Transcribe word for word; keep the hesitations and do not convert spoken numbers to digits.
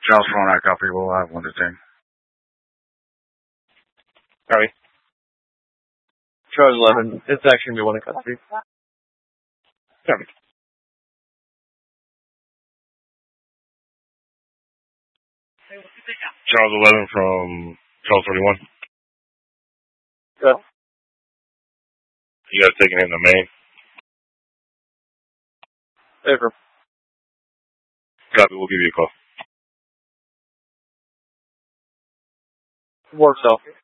Charles phone, I copy. We'll have one to ten. Copy. Charles eleven. It's actually going to be one in custody. Copy. Charles eleven from Charles thirty-one. Good. You guys taking him to Maine? Paper. Copy. We'll give you a call. Work cell.